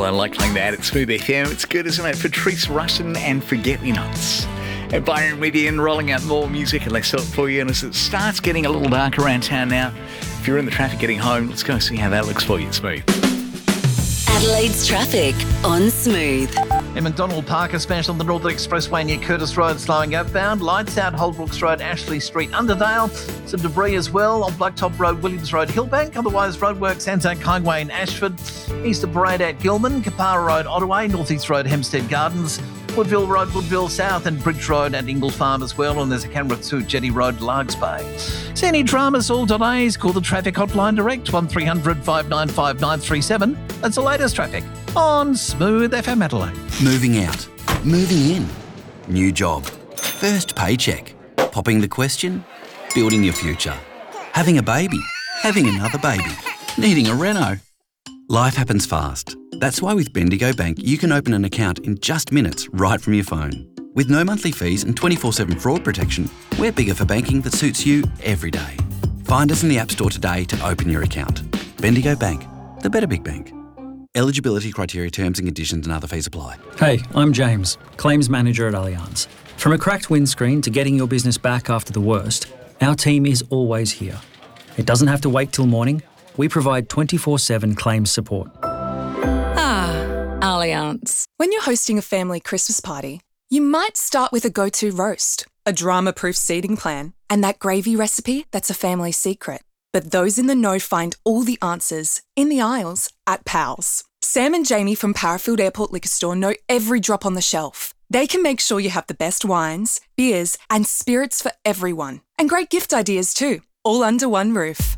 I like playing that at Smooth FM. It's good, isn't it? Patrice Rushen and Forget-Me-Nots. And Byron Median rolling out more music, and they sell it for you. And as it starts getting a little dark around town now, if you're in the traffic getting home, let's go see how that looks for you at Smooth. Adelaide's traffic on Smooth. In McDonald Park, a smash on the Northern Expressway near Curtis Road, slowing outbound. Lights out Holdbrooks Road, Ashley Street, Underdale. Some debris as well on Blacktop Road, Williams Road, Hillbank. Otherwise, roadworks Anzac Highway in Ashford. East of Parade at Gilman, Kapara Road, Ottaway. Northeast Road, Hempstead Gardens. Woodville Road, Woodville South, and Bridge Road at Ingle Farm as well. And there's a Canberra Jetty Road, Largs Bay. See any dramas all delays? Call the traffic hotline direct, 1300 595 937. That's the latest traffic on Smooth FM Adelaide. Moving out. Moving in. New job. First paycheck. Popping the question. Building your future. Having a baby. Having another baby. Needing a reno. Life happens fast. That's why with Bendigo Bank, you can open an account in just minutes right from your phone. With no monthly fees and 24/7 fraud protection, we're bigger for banking that suits you every day. Find us in the App Store today to open your account. Bendigo Bank, the better big bank. Eligibility criteria, terms and conditions and other fees apply. Hey, I'm James, Claims Manager at Allianz. From a cracked windscreen to getting your business back after the worst, our team is always here. It doesn't have to wait till morning. We provide 24/7 claims support. Allianz. When you're hosting a family Christmas party, you might start with a go-to roast, a drama-proof seating plan, and that gravy recipe that's a family secret. But those in the know find all the answers in the aisles at Pals. Sam and Jamie from Parafield Airport Liquor Store know every drop on the shelf. They can make sure you have the best wines, beers, and spirits for everyone. And great gift ideas too, all under one roof.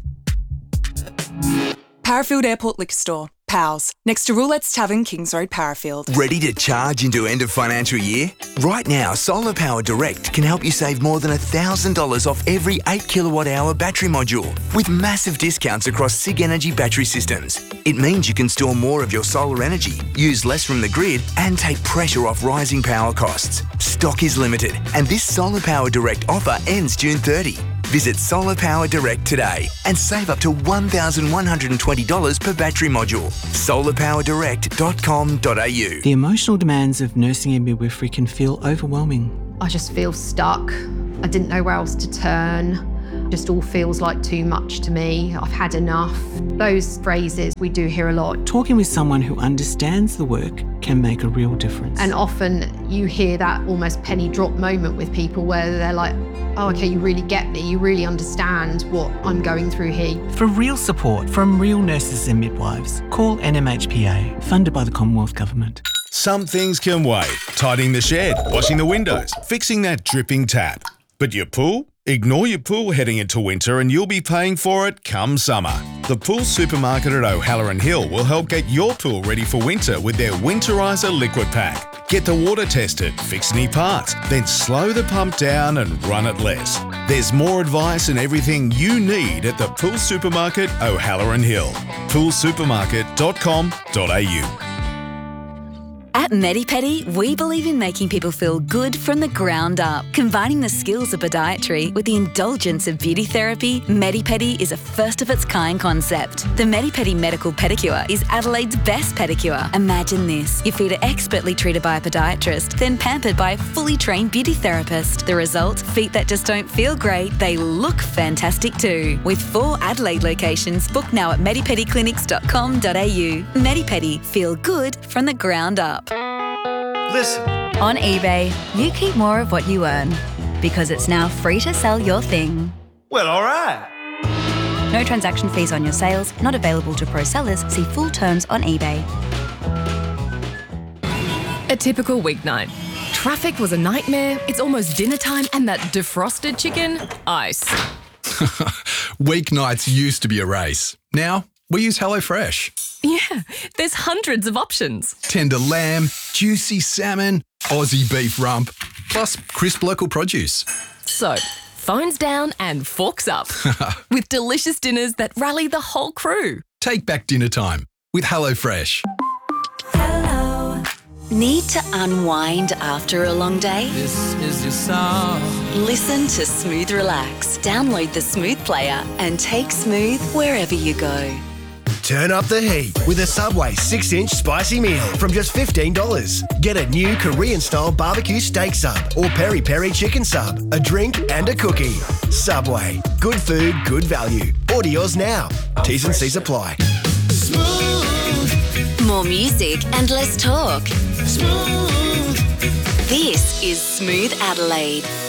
Parafield Airport Liquor Store. Pals, next to Roulette's Tavern, Kings Road, Parafield. Ready to charge into end of financial year? Right now, Solar Power Direct can help you save more than $1,000 off every 8 kilowatt hour battery module with massive discounts across SIG Energy battery systems. It means you can store more of your solar energy, use less from the grid, and take pressure off rising power costs. Stock is limited, and this Solar Power Direct offer ends June 30. Visit Solar Power Direct today and save up to $1,120 per battery module. solarpowerdirect.com.au. The emotional demands of nursing and midwifery can feel overwhelming. I just feel stuck. I didn't know where else to turn. Just all feels like too much to me. I've had enough. Those phrases we do hear a lot. Talking with someone who understands the work can make a real difference. And often you hear that almost penny drop moment with people where they're like, oh, okay, you really get me. You really understand what I'm going through here. For real support from real nurses and midwives, call NMHPA, funded by the Commonwealth Government. Some things can wait. Tidying the shed, washing the windows, fixing that dripping tap. But your pool? Ignore your pool heading into winter and you'll be paying for it come summer. The Pool Supermarket at O'Halloran Hill will help get your pool ready for winter with their Winterizer Liquid Pack. Get the water tested, fix any parts, then slow the pump down and run it less. There's more advice and everything you need at the Pool Supermarket O'Halloran Hill. poolsupermarket.com.au. At Medipedi, we believe in making people feel good from the ground up. Combining the skills of podiatry with the indulgence of beauty therapy, Medipedi is a first-of-its-kind concept. The Medipedi Medical Pedicure is Adelaide's best pedicure. Imagine this. Your feet are expertly treated by a podiatrist, then pampered by a fully trained beauty therapist. The result? Feet that just don't feel great, they look fantastic too. With 4 Adelaide locations, book now at medipediclinics.com.au. Medipedi, feel good from the ground up. Listen. On eBay, you keep more of what you earn because it's now free to sell your thing. Well, all right. No transaction fees on your sales, not available to pro sellers. See full terms on eBay. A typical weeknight. Traffic was a nightmare, it's almost dinner time, and that defrosted chicken, ice. Weeknights used to be a race. Now, we use HelloFresh. Yeah, there's hundreds of options. Tender lamb, juicy salmon, Aussie beef rump, plus crisp local produce. So, phones down and forks up. With delicious dinners that rally the whole crew. Take back dinner time with HelloFresh. Hello. Need to unwind after a long day? This is your song. Listen to Smooth Relax. Download the Smooth player and take Smooth wherever you go. Turn up the heat with a Subway 6-inch spicy meal from just $15. Get a new Korean-style barbecue steak sub or peri-peri chicken sub, a drink and a cookie. Subway. Good food, good value. Order yours now. T's and C's apply. More music and less talk. This is Smooth Adelaide.